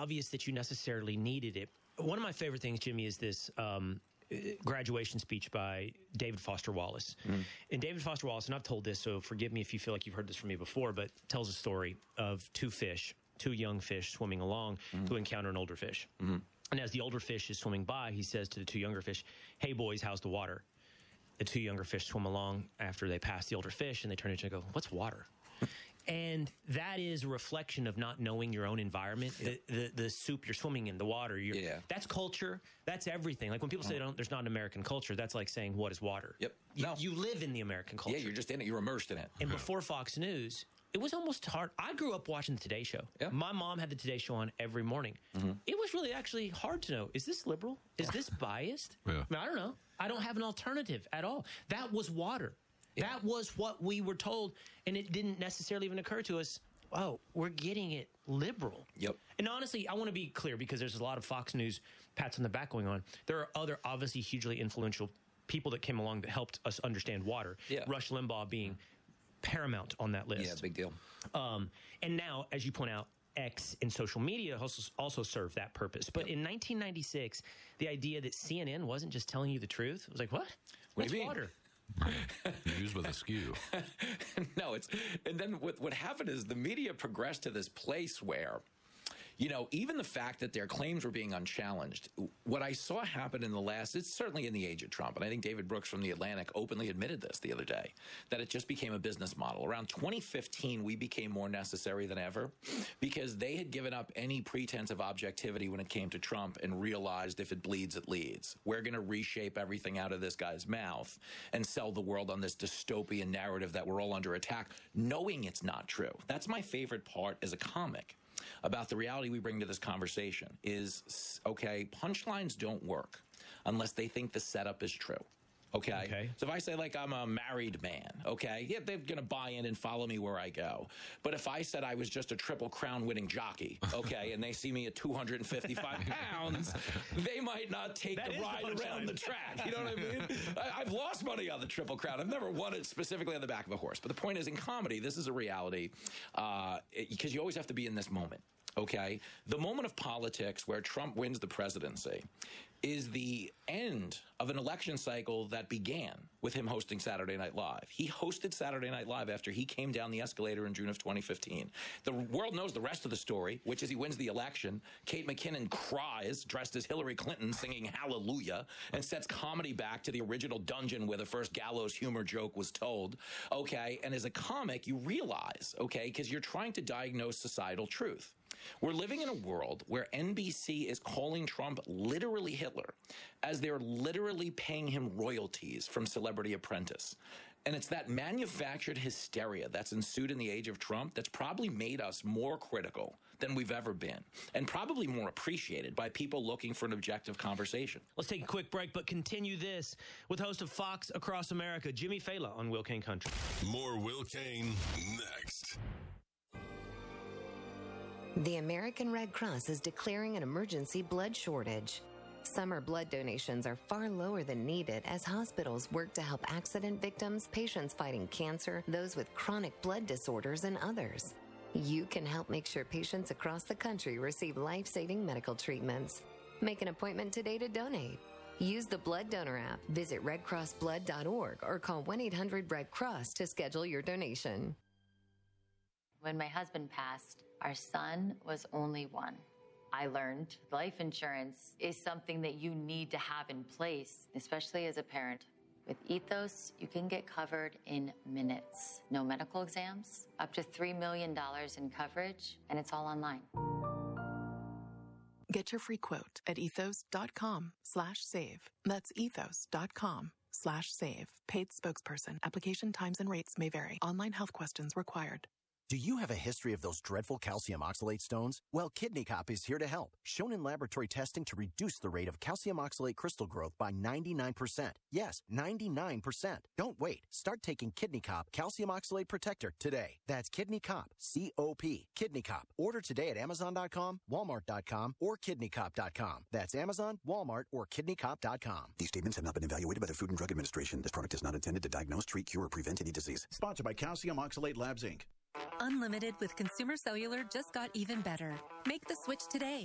obvious that you necessarily needed it. One of my favorite things, Jimmy, is this graduation speech by David Foster Wallace. And David Foster Wallace, and I've told this, so forgive me if you feel like you've heard this from me before, but tells a story of two young fish swimming along to encounter an older fish. And as the older fish is swimming by, he says to the two younger fish, "Hey, boys, how's the water?" The two younger fish swim along after they pass the older fish, and they turn to each other and go, "What's water?" And that is a reflection of not knowing your own environment, the soup you're swimming in, the water. That's culture. That's everything. Like when people say there's not an American culture, that's like saying, what is water? You live in the American culture. Yeah, you're just in it. You're immersed in it. And before Fox News, it was almost hard. I grew up watching the Today Show. My mom had the Today Show on every morning. It was really actually hard to know, is this liberal? Is this biased? I mean, I don't know. I don't have an alternative at all. That was water. That was what we were told, and it didn't necessarily even occur to us, oh, we're getting it liberal. And honestly, I want to be clear because there's a lot of Fox News pats on the back going on. There are other obviously hugely influential people that came along that helped us understand water. Rush Limbaugh being paramount on that list. Yeah, big deal. And now, as you point out, X and social media also serve that purpose. But in 1996, the idea that CNN wasn't just telling you the truth, it was like, what? What do you mean? Water? News with a skew. No, and then what happened is the media progressed to this place where, you know, even the fact that their claims were being unchallenged, what I saw happen it's certainly in the age of Trump, and I think David Brooks from The Atlantic openly admitted this the other day, that it just became a business model. Around 2015, we became more necessary than ever because they had given up any pretense of objectivity when it came to Trump and realized if it bleeds, it leads. We're going to reshape everything out of this guy's mouth and sell the world on this dystopian narrative that we're all under attack, knowing it's not true. That's my favorite part as a comic about the reality we bring to this conversation is, okay, punchlines don't work unless they think the setup is true. Okay. So if I say, like, I'm a married man, okay, yeah, they're going to buy in and follow me where I go. But if I said I was just a Triple Crown winning jockey, okay, and they see me at 255 pounds, they might not take the ride around the track. You know what I mean? I've lost money on the Triple Crown. I've never won it specifically on the back of a horse. But the point is, in comedy, this is a reality because you always have to be in this moment. Okay, the moment of politics where Trump wins the presidency is the end of an election cycle that began with him hosting Saturday Night Live. He hosted Saturday Night Live after he came down the escalator in June of 2015. The world knows the rest of the story, which is he wins the election. Kate McKinnon cries, dressed as Hillary Clinton, singing Hallelujah, and sets comedy back to the original dungeon where the first gallows humor joke was told. Okay, and as a comic, you realize, okay, because you're trying to diagnose societal truth. We're living in a world where NBC is calling Trump literally Hitler, as they're literally paying him royalties from Celebrity Apprentice. And it's that manufactured hysteria that's ensued in the age of Trump that's probably made us more critical than we've ever been, and probably more appreciated by people looking for an objective conversation. Let's take a quick break, but continue this with host of Fox Across America, Jimmy Fallon, on Will Cain Country. More Will Cain next. The American Red Cross is declaring an emergency blood shortage. Summer blood donations are far lower than needed as hospitals work to help accident victims, patients fighting cancer, those with chronic blood disorders, and others. You can help make sure patients across the country receive life-saving medical treatments. Make an appointment today to donate. Use the Blood Donor app, visit redcrossblood.org, or call 1-800-RED-CROSS to schedule your donation. When my husband passed, our son was only one. I learned life insurance is something that you need to have in place, especially as a parent. With Ethos, you can get covered in minutes. No medical exams, up to $3 million in coverage, and it's all online. Get your free quote at ethos.com/save. That's ethos.com/save. Paid spokesperson. Application times and rates may vary. Online health questions required. Do you have a history of those dreadful calcium oxalate stones? Well, Kidney Cop is here to help. Shown in laboratory testing to reduce the rate of calcium oxalate crystal growth by 99%. Yes, 99%. Don't wait. Start taking Kidney Cop Calcium Oxalate Protector today. That's Kidney Cop, C-O-P. Kidney Cop. Order today at Amazon.com, Walmart.com, or KidneyCop.com. That's Amazon, Walmart, or KidneyCop.com. These statements have not been evaluated by the Food and Drug Administration. This product is not intended to diagnose, treat, cure, or prevent any disease. Sponsored by Calcium Oxalate Labs, Inc. Unlimited with Consumer Cellular just got even better. Make the switch today.